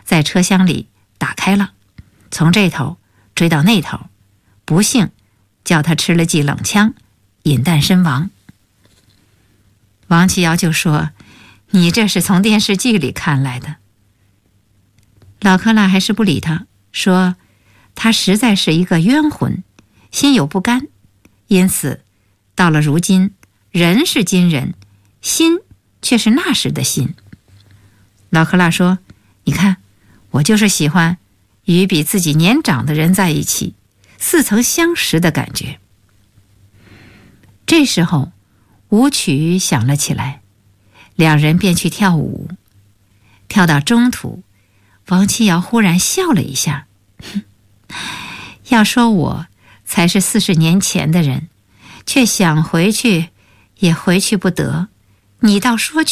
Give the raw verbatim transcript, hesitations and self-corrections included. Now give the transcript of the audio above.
在车厢里打开了，从这头追到那头，不幸叫他吃了剂冷枪，饮弹身亡。王启尧就说：“你这是从电视剧里看来的。”老克拉还是不理他，说他实在是一个冤魂，心有不甘，因此到了如今，人是今人，心却是那时的心。老克拉说：“你看，我就是喜欢与比自己年长的人在一起，似曾相识的感觉。”这时候舞曲响了起来，两人便去跳舞。跳到中途，王启尧忽然笑了一下，要说我才是四十年前的人，却想回去也回去不得，你倒说去